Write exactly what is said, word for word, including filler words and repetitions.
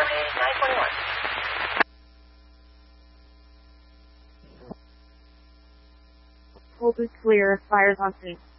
Charlie nine twenty-one. Hope is clear. Fires on scene.